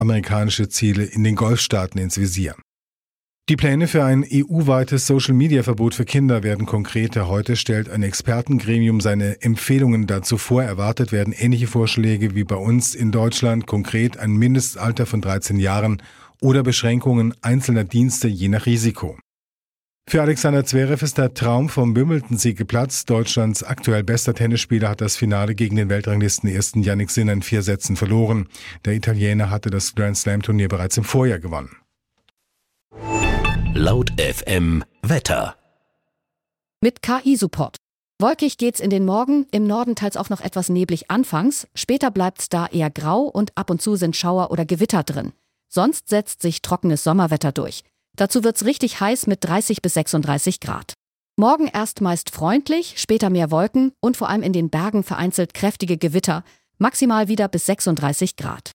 amerikanische Ziele in den Golfstaaten ins Visier. Die Pläne für ein EU-weites Social-Media-Verbot für Kinder werden konkreter. Heute stellt ein Expertengremium seine Empfehlungen dazu vor. Erwartet werden ähnliche Vorschläge wie bei uns in Deutschland, konkret ein Mindestalter von 13 Jahren oder Beschränkungen einzelner Dienste je nach Risiko. Für Alexander Zverev ist der Traum vom Wimbledon-Sieg geplatzt. Deutschlands aktuell bester Tennisspieler hat das Finale gegen den Weltranglistenersten Jannik Sinner in 4 Sätzen verloren. Der Italiener hatte das Grand-Slam-Turnier bereits im Vorjahr gewonnen. Laut FM Wetter. Mit KI-Support. Wolkig geht's in den Morgen, im Norden teils auch noch etwas neblig anfangs. Später bleibt's da eher grau und ab und zu sind Schauer oder Gewitter drin. Sonst setzt sich trockenes Sommerwetter durch. Dazu wird's richtig heiß mit 30 bis 36 Grad. Morgen erst meist freundlich, später mehr Wolken und vor allem in den Bergen vereinzelt kräftige Gewitter, maximal wieder bis 36 Grad.